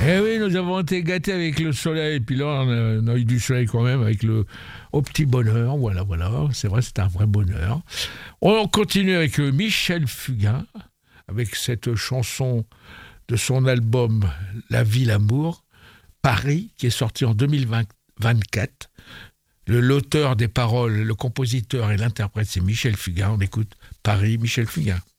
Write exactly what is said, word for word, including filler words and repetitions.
Eh oui, nous avons été gâtés avec le soleil, puis là, on a, on a eu du soleil quand même avec le au petit bonheur. Voilà, voilà, c'est vrai, c'est un vrai bonheur. On continue avec Michel Fugain, avec cette chanson de son album La vie, l'amour, Paris, qui est sorti en deux mille vingt-quatre. Le, l'auteur des paroles, le compositeur et l'interprète, c'est Michel Fugain. On écoute Paris, Michel Fugain.